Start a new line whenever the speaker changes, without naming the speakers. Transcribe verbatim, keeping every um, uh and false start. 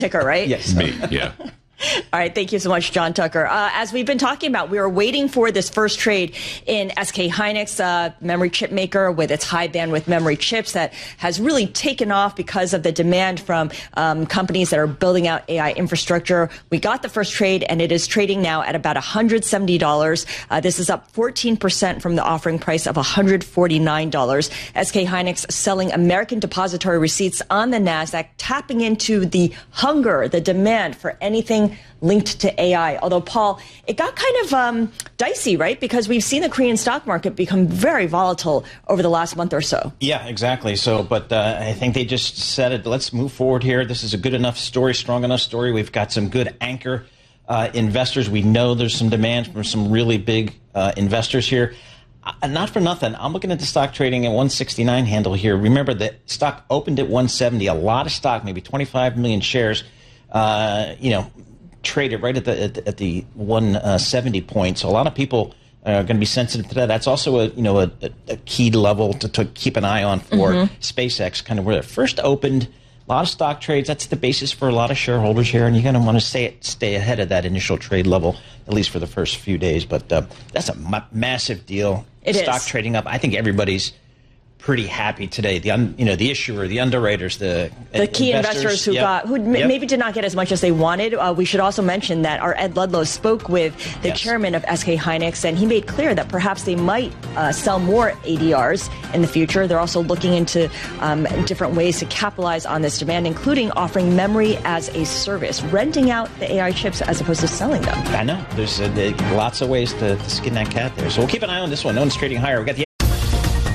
ticker, right?
Yes.
Me, yeah.
All right. Thank you so much, John Tucker. Uh, as we've been talking about, we were waiting for this first trade in S K Hynix, uh, memory chip maker with its high bandwidth memory chips that has really taken off because of the demand from um, companies that are building out A I infrastructure. We got the first trade, and it is trading now at about one hundred seventy dollars. Uh, this is up fourteen percent from the offering price of one hundred forty-nine dollars. S K Hynix selling American depository receipts on the NASDAQ, tapping into the hunger, the demand for anything linked to A I. Although, Paul, it got kind of um, dicey, right? Because we've seen the Korean stock market become very volatile over the last month or so.
Yeah, exactly. So, but uh, I think they just said it. Let's move forward here. This is a good enough story, strong enough story. We've got some good anchor uh, investors. We know there's some demand from some really big uh, investors here. Uh, not for nothing, I'm looking at the stock trading at one sixty-nine handle here. Remember, the stock opened at one seventy. A lot of stock, maybe twenty-five million shares, uh, you know, traded right at the at the, at the one seventy point. So a lot of people are going to be sensitive to that. That's also a you know a, a key level to, to keep an eye on for mm-hmm. SpaceX, kind of where it first opened. A lot of stock trades. That's the basis for a lot of shareholders here, and you're going to want to stay stay ahead of that initial trade level, at least for the first few days. But uh, that's a ma- massive deal.
It
stock
is.
trading up. I think everybody's pretty happy today. The un, you know the issuer, the underwriters, the
the key investors,
investors
who
yep.
got who
yep.
maybe did not get as much as they wanted. Uh, we should also mention that our Ed Ludlow spoke with the
yes.
chairman of S K Hynix, and he made clear that perhaps they might uh, sell more A D Rs in the future. They're also looking into um, different ways to capitalize on this demand, including offering memory as a service, renting out the A I chips as opposed to selling them.
I know there's uh, lots of ways to, to skin that cat there. So we'll keep an eye on this one. No one's trading higher. We got the